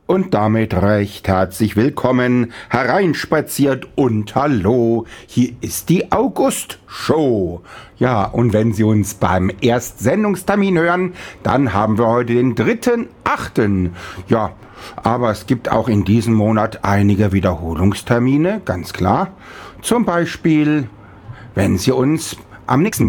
Und damit recht herzlich willkommen, hereinspaziert und hallo, hier ist die August-Show. Ja, und wenn Sie uns beim Erstsendungstermin hören, dann haben wir heute den 3.8. Ja, aber es gibt auch in diesem Monat einige Wiederholungstermine, ganz klar. Zum Beispiel, wenn Sie uns am nächsten